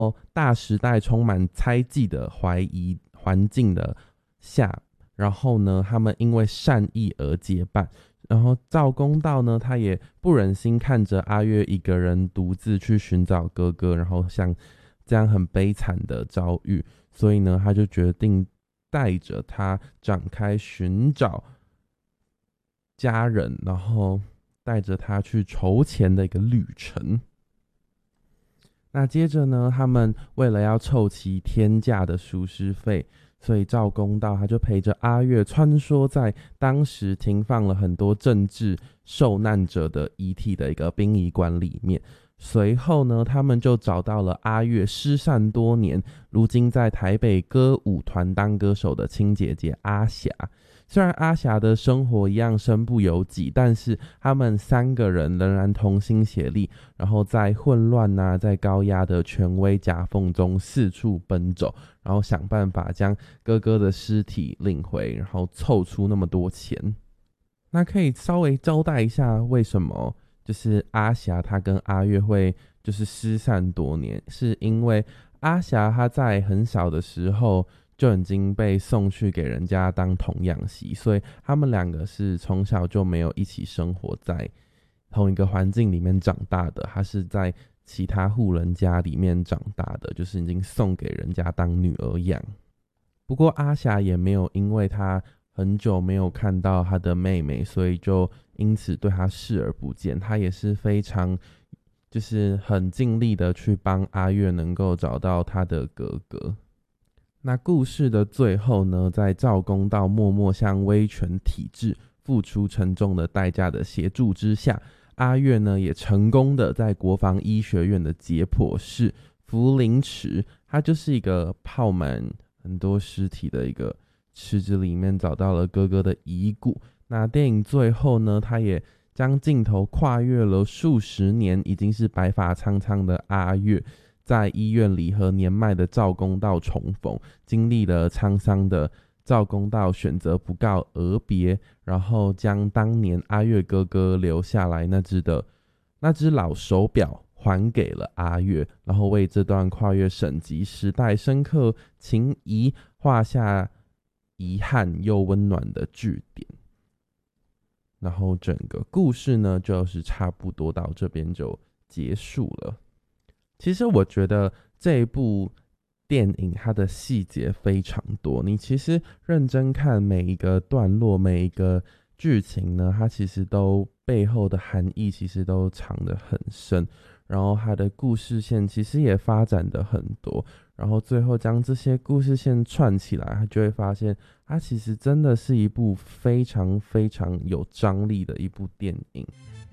大时代充满猜忌的怀疑环境的下，然后呢，他们因为善意而结伴。然后赵公道呢，他也不忍心看着阿月一个人独自去寻找哥哥，然后像这样很悲惨的遭遇，所以呢，他就决定带着他展开寻找家人，然后带着他去筹钱的一个旅程。那接着呢，他们为了要凑齐天价的赎尸费，所以赵公道他就陪着阿月穿梭在当时停放了很多政治受难者的遗体的一个殡仪馆里面。随后呢，他们就找到了阿月失散多年，如今在台北歌舞团当歌手的亲姐姐阿霞。虽然阿霞的生活一样身不由己，但是他们3个人仍然同心协力，然后在混乱在高压的权威夹缝中四处奔走，然后想办法将哥哥的尸体领回，然后凑出那么多钱。那可以稍微交代一下为什么就是阿霞她跟阿月会就是失散多年，是因为阿霞她在很小的时候就已经被送去给人家当童养媳，所以他们2个是从小就没有一起生活在同一个环境里面长大的，他是在其他户人家里面长大的，就是已经送给人家当女儿养。不过阿霞也没有因为他很久没有看到他的妹妹，所以就因此对他视而不见，他也是非常就是很尽力的去帮阿月能够找到他的哥哥。那故事的最后呢，在赵公道默默向威权体制付出沉重的代价的协助之下，阿月呢也成功的在国防医学院的解剖室福林池，它就是一个泡满很多尸体的一个池子里面找到了哥哥的遗骨。那电影最后呢，他也将镜头跨越了数十年，已经是白发苍苍的阿月在医院里和年迈的赵公道重逢，经历了沧桑的赵公道选择不告而别，然后将当年阿月哥哥留下来那只老手表还给了阿月，然后为这段跨越省级时代深刻情谊画下遗憾又温暖的句点。然后整个故事呢，就是差不多到这边就结束了。其实我觉得这一部电影它的细节非常多，你其实认真看每一个段落每一个剧情呢，它其实都背后的含义其实都藏得很深，然后它的故事线其实也发展得很多，然后最后将这些故事线串起来，它就会发现它其实真的是一部非常非常有张力的一部电影。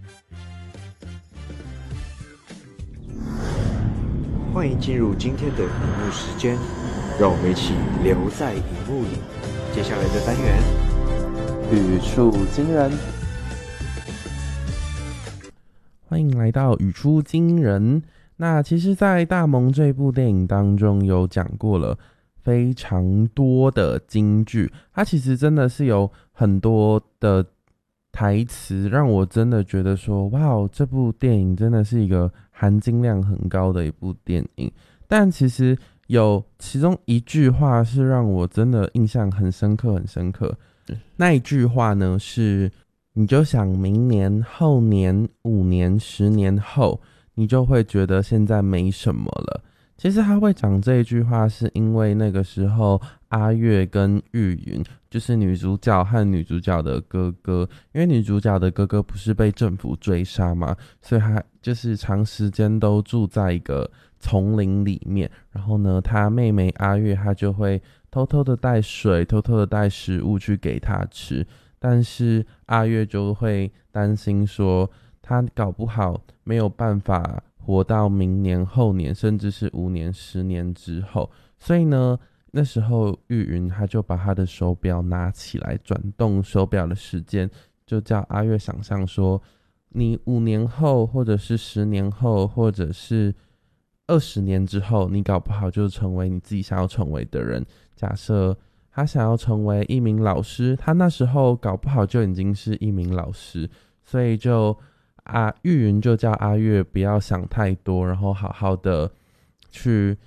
欢迎进入今天的荧幕时间，让我们一起留在荧幕里。接下来的单元， 语出惊人。欢迎来到语出惊人。那其实在大萌这部电影当中有讲过了非常多的金句，它其实真的是有很多的台词让我真的觉得说，哇，这部电影真的是一个含金量很高的一部电影。但其实有其中一句话是让我真的印象很深刻很深刻，那一句话呢是，你就想明年后年5年10年后，你就会觉得现在没什么了。其实他会讲这一句话是因为那个时候阿月跟玉云就是女主角和女主角的哥哥，因为女主角的哥哥不是被政府追杀嘛，所以他就是长时间都住在一个丛林里面，然后呢他妹妹阿月她就会偷偷的带水偷偷的带食物去给他吃，但是阿月就会担心说他搞不好没有办法活到明年后年甚至是5年10年之后，所以呢那时候玉云他就把他的手表拿起来，转动手表的时间，就叫阿月想象说，你5年后或者是10年后或者是20年之后，你搞不好就成为你自己想要成为的人。假设他想要成为一名老师，他那时候搞不好就已经是一名老师，所以就玉云就叫阿月不要想太多，然后好好的去